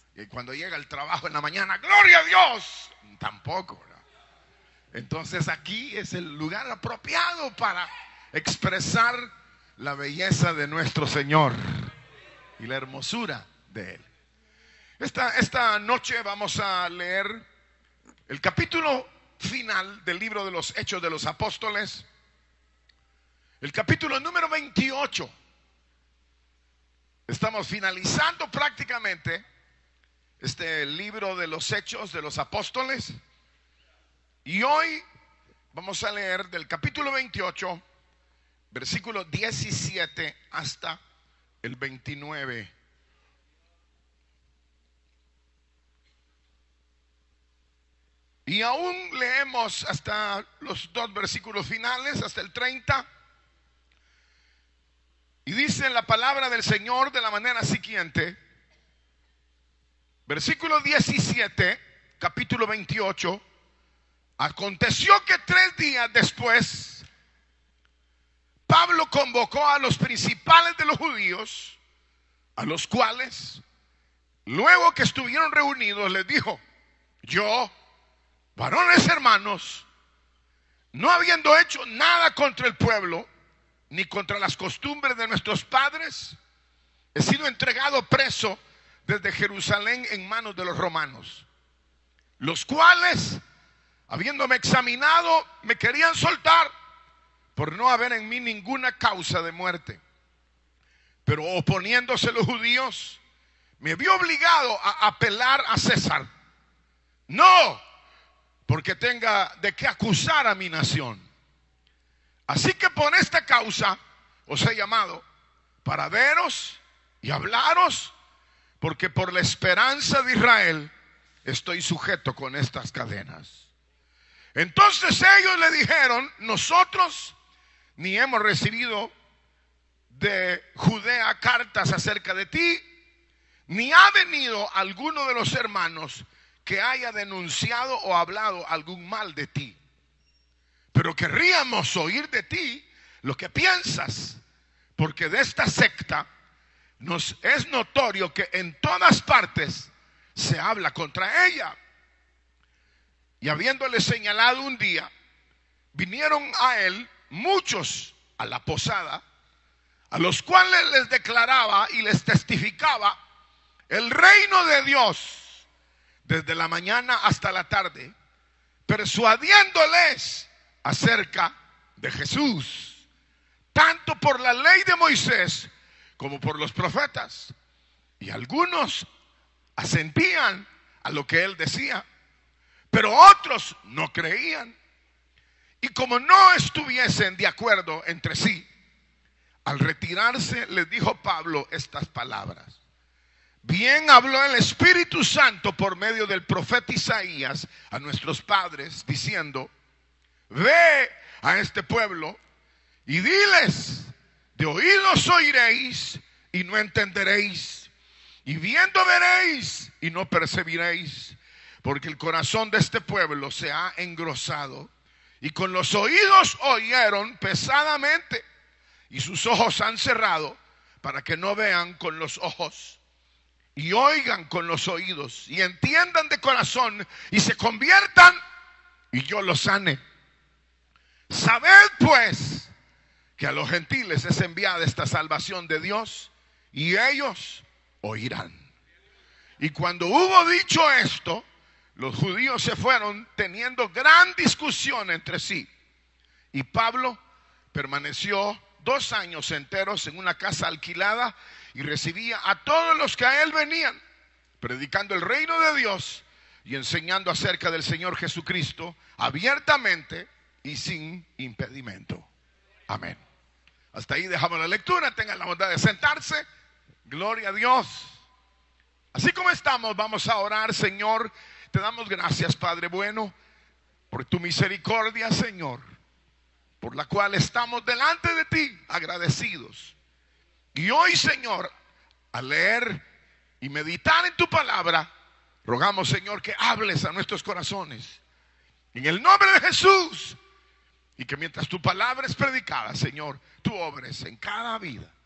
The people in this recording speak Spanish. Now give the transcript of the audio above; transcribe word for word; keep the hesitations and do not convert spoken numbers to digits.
Y cuando llega el trabajo en la mañana, ¡gloria a Dios! Tampoco, ¿verdad? Entonces aquí es el lugar apropiado para expresar la belleza de nuestro Señor y la hermosura de Él. Esta, esta noche vamos a leer el capítulo final del libro de los Hechos de los Apóstoles, el capítulo número veintiocho. Estamos finalizando prácticamente este libro de los Hechos de los Apóstoles, y hoy vamos a leer del capítulo veintiocho, versículo diecisiete hasta el veintinueve. Y aún leemos hasta los dos versículos finales, hasta el treinta. Y dice la palabra del Señor de la manera siguiente. Versículo diecisiete, capítulo veintiocho. Aconteció que tres días después, Pablo convocó a los principales de los judíos, a los cuales, luego que estuvieron reunidos, les dijo: yo, varones hermanos, no habiendo hecho nada contra el pueblo, ni contra las costumbres de nuestros padres, he sido entregado preso desde Jerusalén en manos de los romanos, los cuales, habiéndome examinado, me querían soltar por no haber en mí ninguna causa de muerte. Pero oponiéndose los judíos, me vi obligado a apelar a César, no porque tenga de qué acusar a mi nación. Así que por esta causa os he llamado, para veros y hablaros, porque por la esperanza de Israel estoy sujeto con estas cadenas. Entonces ellos le dijeron: nosotros ni hemos recibido de Judea cartas acerca de ti, ni ha venido alguno de los hermanos que haya denunciado o hablado algún mal de ti. Pero querríamos oír de ti lo que piensas, porque de esta secta nos es notorio que en todas partes se habla contra ella. Y habiéndole señalado un día, vinieron a él muchos a la posada, a los cuales les declaraba y les testificaba el reino de Dios desde la mañana hasta la tarde, persuadiéndoles acerca de Jesús, tanto por la ley de Moisés como por los profetas. Y algunos asentían a lo que él decía, pero otros no creían. Y como no estuviesen de acuerdo entre sí, al retirarse les dijo Pablo estas palabras: bien habló el Espíritu Santo por medio del profeta Isaías a nuestros padres, diciendo: ve a este pueblo y diles, de oídos oiréis y no entenderéis, y viendo veréis y no percibiréis, porque el corazón de este pueblo se ha engrosado, y con los oídos oyeron pesadamente, y sus ojos han cerrado, para que no vean con los ojos, y oigan con los oídos, y entiendan de corazón, y se conviertan, y yo los sane. Sabed pues que a los gentiles es enviada esta salvación de Dios, y ellos oirán. Y cuando hubo dicho esto, los judíos se fueron teniendo gran discusión entre sí. Y Pablo permaneció dos años enteros en una casa alquilada y recibía a todos los que a él venían, predicando el reino de Dios y enseñando acerca del Señor Jesucristo abiertamente y sin impedimento. Amén. Hasta ahí dejamos la lectura. Tengan la bondad de sentarse. Gloria a Dios. Así como estamos, vamos a orar. Señor, te damos gracias, Padre bueno, por tu misericordia, Señor, por la cual estamos delante de ti agradecidos. Y hoy, Señor, al leer y meditar en tu palabra, rogamos, Señor, que hables a nuestros corazones en el nombre de Jesús, y que mientras tu palabra es predicada, Señor, tú obres en cada vida.